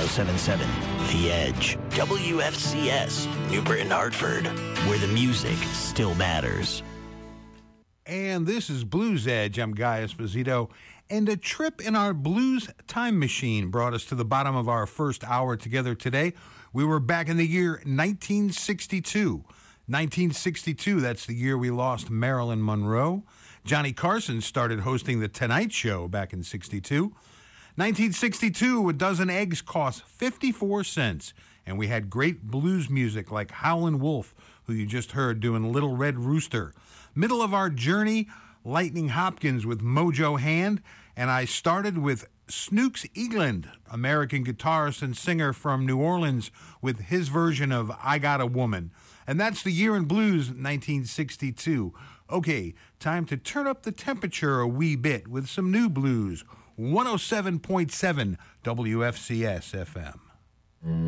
1077 The Edge. WFCS, New Britain, Hartford, where the music still matters. And this is Blues Edge. I'm Guy Esposito. And a trip in our blues time machine brought us to the bottom of our first hour together today. We were back in the year 1962. 1962, that's the year we lost Marilyn Monroe. Johnny Carson started hosting The Tonight Show back in 62. 1962, a dozen eggs cost 54 cents. And we had great blues music like Howlin' Wolf, who you just heard doing Little Red Rooster. Middle of our journey, Lightning Hopkins with Mojo Hand, and I started with Snooks Eagland, American guitarist and singer from New Orleans, with his version of I Got a Woman. And that's the year in blues, 1962. Okay, time to turn up the temperature a wee bit with some new blues. 107.7 WFCS FM.